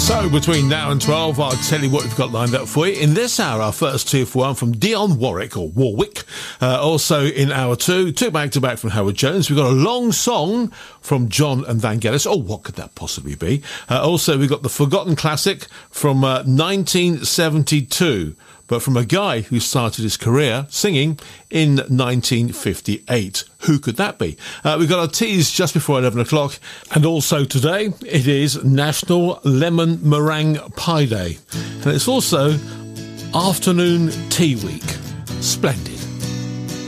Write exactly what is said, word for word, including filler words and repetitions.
So between now and twelve, I'll tell you what we've got lined up for you. In this hour, our first two for one from Dionne Warwick, or Warwick. Uh, also in hour two, two back-to-back from Howard Jones. We've got a long song from John and Vangelis. Oh, what could that possibly be? Uh, also, we've got the Forgotten Classic from uh, nineteen seventy-two, but from a guy who started his career singing in nineteen fifty-eight. Who could that be? Uh, we've got a tease just before eleven o'clock. And also today, it is National Lemon Meringue Pie Day. And it's also Afternoon Tea Week. Splendid.